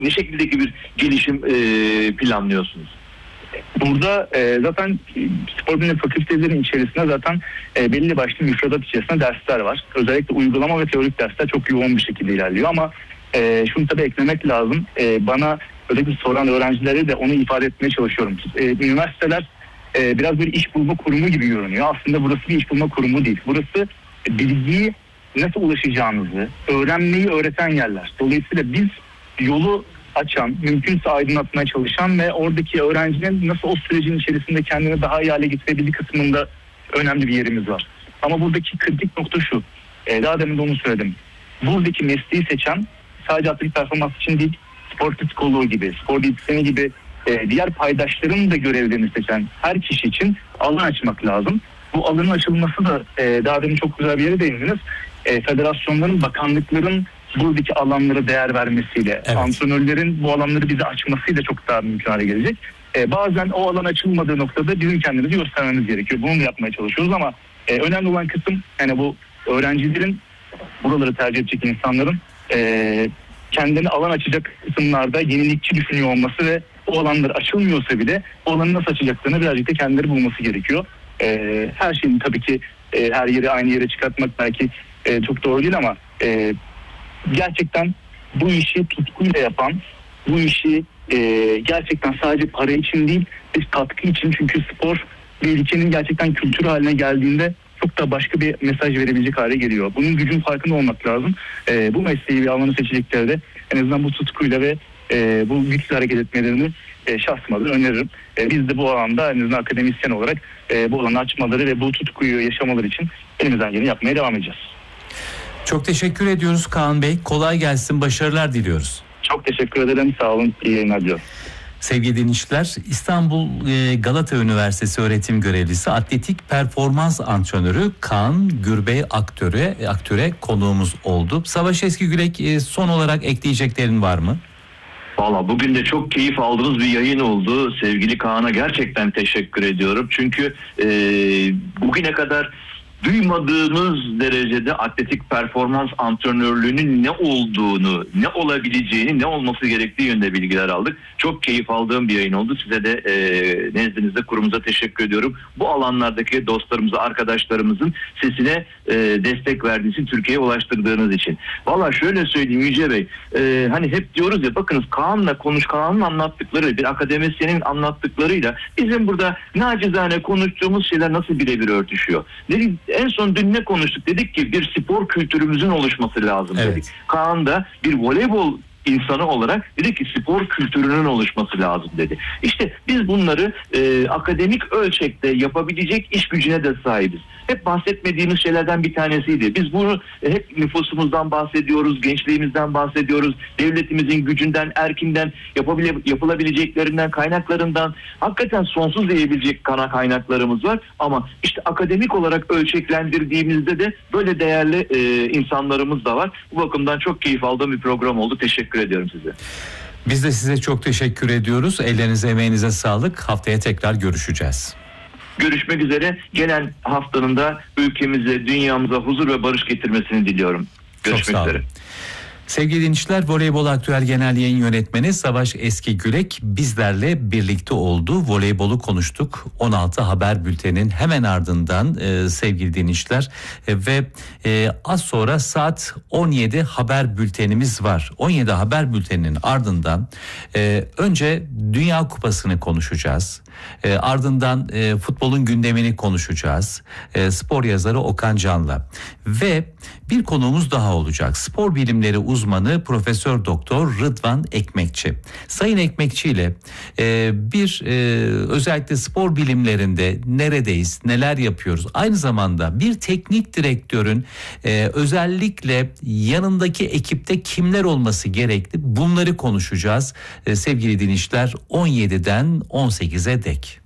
ne şekildeki bir gelişim planlıyorsunuz? Burada zaten spor bilimleri fakültelerin içerisinde zaten belli başlı müfredat içerisinde dersler var. Özellikle uygulama ve teorik dersler çok yoğun bir şekilde ilerliyor ama şunu tabii eklemek lazım. Bana özellikle soran öğrencilere de onu ifade etmeye çalışıyorum. Üniversiteler biraz bir iş bulma kurumu gibi görünüyor. Aslında burası bir iş bulma kurumu değil. Burası bilgiyi nasıl ulaşacağınızı, öğrenmeyi öğreten yerler. Dolayısıyla biz yolu açan, mümkünse aydınlatmaya çalışan ve oradaki öğrencinin nasıl o sürecin içerisinde kendini daha iyi hale getirebildiği kısmında önemli bir yerimiz var. Ama buradaki kritik nokta şu, daha demin de onu söyledim. Buradaki mesleği seçen sadece atletik performans için değil, spor psikoloğu gibi, spor diyetisyeni gibi diğer paydaşların da görevlerini seçen her kişi için alan açmak lazım. Bu alanın açılması da daha demin çok güzel bir yere değindiniz. Federasyonların, bakanlıkların buradaki alanlara değer vermesiyle, evet, antrenörlerin bu alanları bize açmasıyla çok daha mümkün hale gelecek. Bazen o alan açılmadığı noktada bizim kendimizi göstermemiz gerekiyor. Bunu da yapmaya çalışıyoruz ama önemli olan kısım yani bu öğrencilerin, buraları tercih edecek insanların kendini alan açacak kısımlarda yenilikçi düşünüyor olması ve o alanlar açılmıyorsa bile o alanı nasıl açacaklarını birazcık da kendileri bulması gerekiyor. Her şeyin tabii ki her yeri aynı yere çıkartmak belki çok doğru değil ama gerçekten bu işi tutkuyla yapan, bu işi gerçekten sadece para için değil, bir katkı için, çünkü spor bir ülkenin gerçekten kültür haline geldiğinde çok da başka bir mesaj verebilecek hale geliyor. Bunun gücün farkında olmak lazım. Bu mesleği ve alanı seçecekleri de en azından bu tutkuyla ve bu güçlü hareket etmelerini şahsıma da öneririm. Biz de bu alanda en azından akademisyen olarak bu alanı açmaları ve bu tutkuyu yaşamaları için elimizden geleni yapmaya devam edeceğiz. Çok teşekkür ediyoruz Kaan Bey. Kolay gelsin, başarılar diliyoruz. Çok teşekkür ederim. Sağ olun. İyi yayınlar diliyorum. Sevgili dinleyiciler, İstanbul Galata Üniversitesi öğretim görevlisi atletik performans antrenörü Kaan Gürbey Aktör'e konuğumuz oldu. Savaş Eskigürek, son olarak ekleyeceklerin var mı? Valla bugün de çok keyif aldığınız bir yayın oldu. Sevgili Kaan'a gerçekten teşekkür ediyorum. Çünkü bugüne kadar duymadığımız derecede atletik performans antrenörlüğünün ne olduğunu, ne olabileceğini, ne olması gerektiği yönde bilgiler aldık. Çok keyif aldığım bir yayın oldu. Size de nezdinizde kurumuza teşekkür ediyorum. Bu alanlardaki dostlarımıza, arkadaşlarımızın sesine destek verdiğiniz için, Türkiye'ye ulaştırdığınız için. Valla şöyle söyleyeyim Yüce Bey, hani hep diyoruz ya, bakınız Kaan'ın anlattıkları, bir akademisyenin anlattıklarıyla bizim burada nacizane konuştuğumuz şeyler nasıl birebir örtüşüyor? En son dün ne konuştuk? Dedik ki bir spor kültürümüzün oluşması lazım dedik. Evet. Kaan da bir voleybol insanı olarak dedi ki spor kültürünün oluşması lazım dedi. İşte biz bunları akademik ölçekte yapabilecek iş gücüne de sahibiz. Hep bahsetmediğimiz şeylerden bir tanesiydi. Biz bunu hep nüfusumuzdan bahsediyoruz, gençliğimizden bahsediyoruz, devletimizin gücünden, erkinden, yapılabileceklerinden, kaynaklarından hakikaten sonsuz diyebilecek kaynaklarımız var. Ama işte akademik olarak ölçeklendirdiğimizde de böyle değerli insanlarımız da var. Bu bakımdan çok keyif aldığım bir program oldu. Teşekkür ediyorum size. Biz de size çok teşekkür ediyoruz. Ellerinize, emeğinize sağlık. Haftaya tekrar görüşeceğiz. Görüşmek üzere. Gelen haftanın da ülkemize, dünyamıza huzur ve barış getirmesini diliyorum. Görüşmek üzere. Sevgili dinleyiciler, Voleybol Aktüel Genel Yayın Yönetmeni Savaş Eskigürek bizlerle birlikte oldu. Voleybolu konuştuk. 16 haber bülteninin hemen ardından sevgili dinleyiciler ve az sonra saat 17 haber bültenimiz var. 17 haber bülteninin ardından önce Dünya Kupası'nı konuşacağız. Ardından futbolun gündemini konuşacağız. Spor yazarı Okan Can'la ve bir konuğumuz daha olacak. Spor bilimleri uzmanı Profesör Doktor Rıdvan Ekmekçi. Sayın Ekmekçi ile özellikle spor bilimlerinde neredeyiz, neler yapıyoruz? Aynı zamanda bir teknik direktörün özellikle yanındaki ekipte kimler olması gerekli? Bunları konuşacağız. Sevgili dinleyiciler, 17'den 18'e dek.